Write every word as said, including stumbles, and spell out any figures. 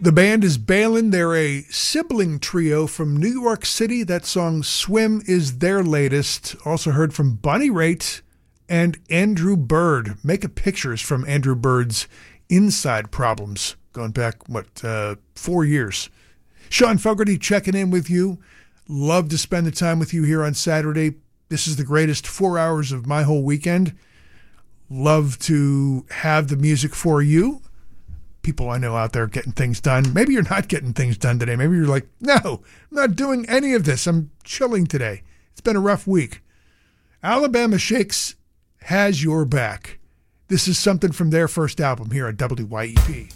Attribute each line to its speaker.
Speaker 1: The band is Balin. They're a sibling trio from New York City. That song, Swim, is their latest. Also heard from Bonnie Raitt and Andrew Bird. Make a Pictures from Andrew Bird's Inside Problems, going back, what, uh, four years. Sean Fogarty checking in with you. Love to spend the time with you here on Saturday. This is the greatest four hours of my whole weekend. Love to have the music for you. People I know out there getting things done. Maybe you're not getting things done today. Maybe you're like, no, I'm not doing any of this. I'm chilling today. It's been a rough week. Alabama Shakes has your back. This is something from their first album here at W Y E P.